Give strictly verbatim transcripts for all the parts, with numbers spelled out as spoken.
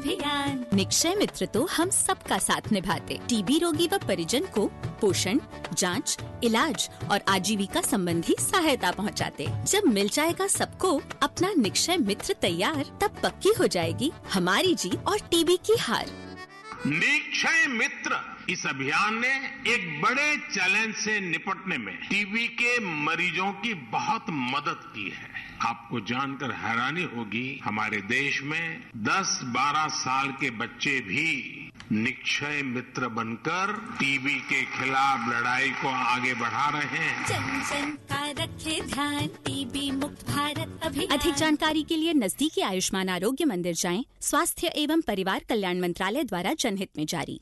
अभियान। निक्षय मित्र तो हम सबका साथ निभाते, टीबी रोगी व परिजन को पोषण, जांच, इलाज और आजीविका संबंधी सहायता पहुंचाते। जब मिल जाएगा सबको अपना निक्षय मित्र तैयार, तब पक्की हो जाएगी हमारी जीत और टीबी की हार। निक्षय मित्र इस अभियान ने एक बड़े चैलेंज से निपटने में टीबी के मरीजों की बहुत मदद की है। आपको जानकर हैरानी होगी, हमारे देश में दस बारह साल के बच्चे भी निक्षय मित्र बनकर टीबी के खिलाफ लड़ाई को आगे बढ़ा रहे हैं। जन जन का रखे ध्यान, टीबी मुक्त भारत अभियान। अधिक जानकारी के लिए नजदीकी आयुष्मान आरोग्य मंदिर जाएं। स्वास्थ्य एवं परिवार कल्याण मंत्रालय द्वारा जनहित में जारी।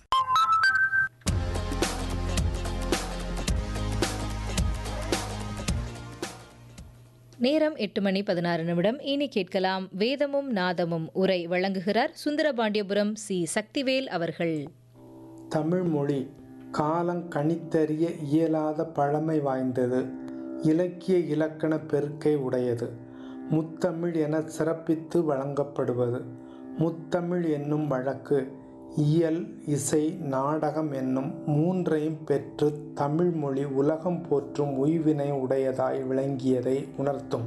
நேரம் எட்டு மணி பதினாறு நிமிடம். இனி கேட்கலாம் வேதமும் நாதமும். உரை வழங்குகிறார் சுந்தரபாண்டியபுரம் சி சக்திவேல் அவர்கள். தமிழ் மொழி காலம் கணித்தறிய இயலாத பழமை வாய்ந்தது, இலக்கிய இலக்கண பெருக்கை உடையது, முத்தமிழ் என சிறப்பித்து வழங்கப்படுவது. முத்தமிழ் என்னும் வழக்கு இயல், இசை, நாடகம் என்னும் மூன்றையும் பெற்று தமிழ் மொழி உலகம் போற்றும் உய்வினை உடையதாய் விளங்கியதை உணர்த்தும்.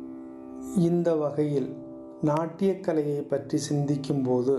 இந்த வகையில் நாட்டியக்கலையை பற்றி சிந்திக்கும்போது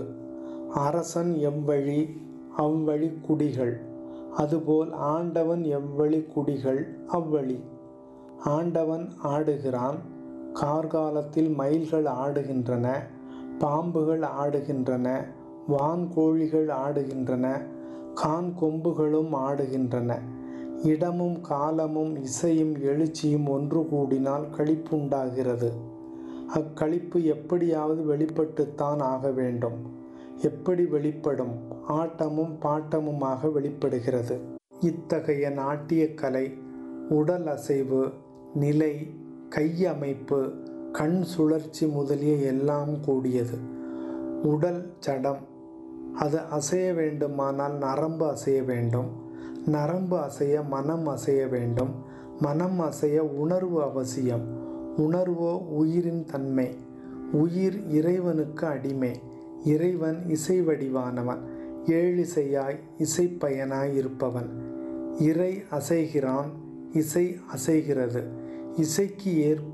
அரசன் எவ்வழி அவ்வழி குடிகள், அதுபோல் ஆண்டவன் எவ்வழி குடிகள் அவ்வழி. ஆண்டவன் ஆடுகிறான், கார்காலத்தில் மயில்கள் ஆடுகின்றன, பாம்புகள் ஆடுகின்றன, வான்கோழிகள் ஆடுகின்றன, கான் கொம்புகளும் ஆடுகின்றன. இடமும் காலமும் இசையும் எழுச்சியும் ஒன்று கூடினால் களிப்புண்டாகிறது. அக்களிப்பு எப்படியாவது வெளிப்பட்டுத்தான் ஆக வேண்டும். எப்படி வெளிப்படும்? ஆட்டமும் பாட்டமுமாக வெளிப்படுகிறது. இத்தகைய நாட்டியக்கலை உடல் அசைவு, நிலை, கையமைப்பு, கண் சுழற்சி முதலிய எல்லாம் கூடியது. உடல் ஜடம், அது அசைய வேண்டுமானால் நரம்பு அசைய வேண்டும், நரம்பு அசைய மனம் அசைய வேண்டும், மனம் அசைய உணர்வு அவசியம். உணர்வோ உயிரின் தன்மை. உயிர் இறைவனுக்கு அடிமை. இறைவன் இசை வடிவானவன், ஏழிசையாய் இசைப்பயனாய் இருப்பவன். இறை அசைகிறான், இசை அசைகிறது. இசைக்கு ஏற்ப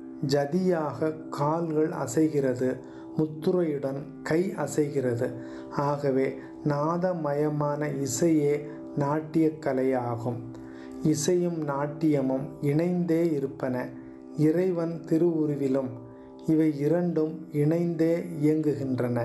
ஜதியாக கால்கள் அசைகிறது, முத்துரையுடன் கை அசைகிறது. ஆகவே நாதமயமான இசையே நாட்டியக்கலையாகும். இசையும் நாட்டியமும் இணைந்தே இருப்பன. இறைவன் திருவுருவிலும் இவை இரண்டும் இணைந்தே இயங்குகின்றன.